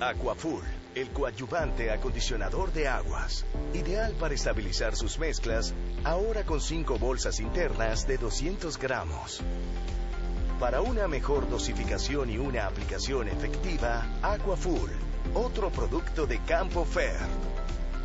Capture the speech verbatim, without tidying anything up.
Aquafull, el coadyuvante acondicionador de aguas. Ideal para estabilizar sus mezclas, ahora con cinco bolsas internas de doscientos gramos. Para una mejor dosificación y una aplicación efectiva, Aquafull, otro producto de Campo Fer.